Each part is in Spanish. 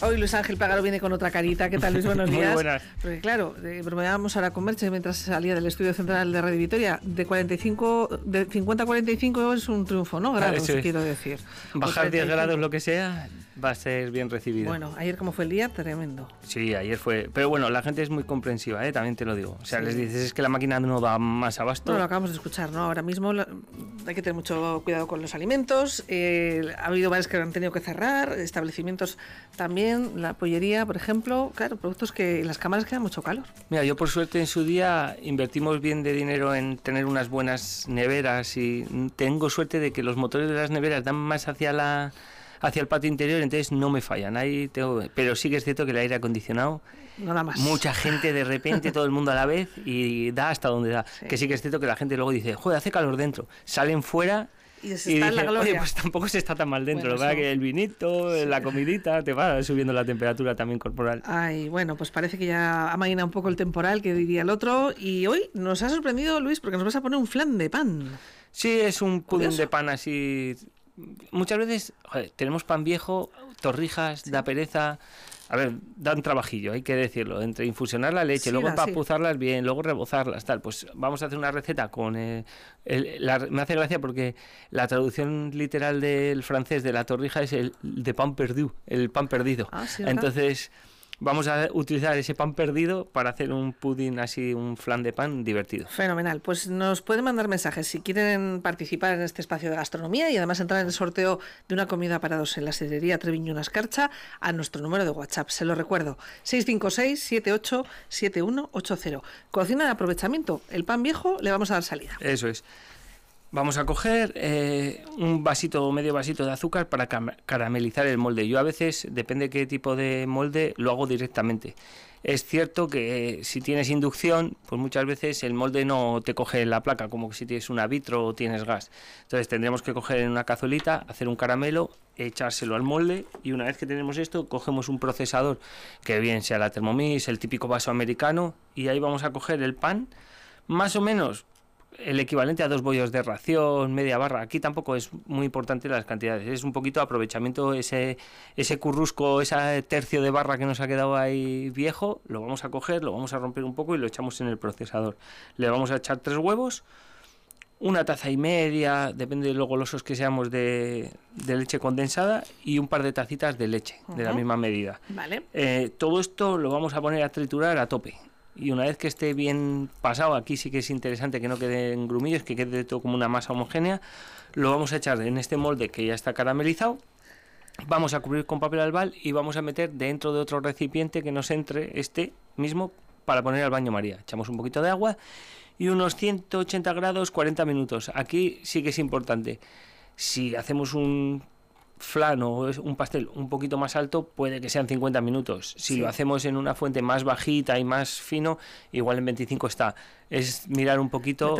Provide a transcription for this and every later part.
Hoy Luis Ángel Págaro viene con otra carita. ¿Qué tal, Luis? Buenos días. Muy buenas. Porque claro, bromeábamos ahora con Merche mientras salía del estudio central de Radio Vitoria. De 50 a 45 es un triunfo, ¿no? Grados, quiero decir. Bajar 10 grados, lo que sea, va a ser bien recibido. Bueno, ayer como fue el día, tremendo. Sí, ayer fue... Pero bueno, la gente es muy comprensiva, también te lo digo. O sea, sí. Les dices, es que la máquina no da más abasto. No, lo acabamos de escuchar, ¿no? Ahora mismo hay que tener mucho cuidado con los alimentos. Ha habido varios que han tenido que cerrar, establecimientos también, la pollería, por ejemplo. Claro, productos que en las cámaras queda mucho calor. Mira, yo por suerte en su día invertimos bien de dinero en tener unas buenas neveras y tengo suerte de que los motores de las neveras dan más hacia el patio interior, entonces no me fallan. Pero sí que es cierto que el aire acondicionado, nada más. Mucha gente de repente, todo el mundo a la vez, y da hasta donde da. Sí. Que sí que es cierto que la gente luego dice, joder, hace calor dentro. Salen fuera y dicen, oye, pues tampoco se está tan mal dentro. Bueno, ¿verdad? Que el vinito, sí, la comidita, te va subiendo la temperatura también corporal. Ay, bueno, pues parece que ya amaina un poco el temporal, que diría el otro. Y hoy nos ha sorprendido, Luis, porque nos vas a poner un flan de pan. Sí, es un pudín de pan así... Muchas veces, joder, tenemos pan viejo, torrijas, sí, da pereza. A ver, da un trabajillo, hay que decirlo, entre infusionar la leche, sí, luego empapuzarlas bien, luego rebozarlas, tal. Pues vamos a hacer una receta con... me hace gracia porque la traducción literal del francés de la torrija es el de pan perdu, el pan perdido. Ah, sí, entonces... Vamos a utilizar ese pan perdido para hacer un pudín así, un flan de pan divertido. Fenomenal. Pues nos pueden mandar mensajes si quieren participar en este espacio de gastronomía y además entrar en el sorteo de una comida para dos en la sidrería Treviño Escarcha a nuestro número de WhatsApp. Se lo recuerdo, 656-787180. Cocina de aprovechamiento. El pan viejo le vamos a dar salida. Eso es. Vamos a coger un vasito o medio vasito de azúcar para caramelizar el molde. Yo a veces, depende de qué tipo de molde, lo hago directamente. Es cierto que si tienes inducción, pues muchas veces el molde no te coge la placa, como si tienes una vitro o tienes gas. Entonces tendremos que coger en una cazuelita, hacer un caramelo, echárselo al molde y una vez que tenemos esto, cogemos un procesador, que bien sea la Thermomix, el típico vaso americano, y ahí vamos a coger el pan, más o menos... el equivalente a 2 bollos de ración, media barra. Aquí tampoco es muy importante las cantidades, es un poquito aprovechamiento, ese currusco, ese tercio de barra que nos ha quedado ahí viejo, lo vamos a coger, lo vamos a romper un poco y lo echamos en el procesador. Le vamos a echar 3 huevos, 1 taza y media, depende de lo golosos que seamos, de leche condensada y un par de tacitas de leche, de la misma medida. Vale. Todo esto lo vamos a poner a triturar a tope. Y una vez que esté bien pasado, aquí sí que es interesante que no queden grumillos, que quede todo como una masa homogénea, lo vamos a echar en este molde que ya está caramelizado, vamos a cubrir con papel albal y vamos a meter dentro de otro recipiente que nos entre este mismo para poner al baño María. Echamos un poquito de agua y unos 180 grados, 40 minutos. Aquí sí que es importante. Si hacemos un flan o un pastel un poquito más alto, puede que sean 50 minutos. Si lo hacemos en una fuente más bajita y más fino, igual en 25 está. Es mirar un poquito...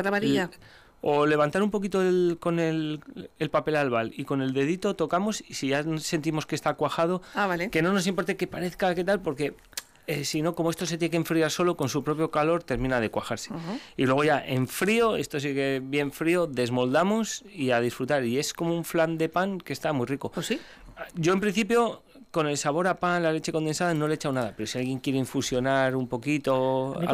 O levantar un poquito con el papel albal y con el dedito tocamos y si ya sentimos que está cuajado, vale, que no nos importe que parezca que tal, porque... si no, como esto se tiene que enfriar solo, con su propio calor termina de cuajarse. Y luego ya en frío, esto sí que bien frío, desmoldamos y a disfrutar. Y es como un flan de pan que está muy rico. ¿Oh, sí? Yo en principio, con el sabor a pan, la leche condensada, no le he echado nada. Pero si alguien quiere infusionar un poquito...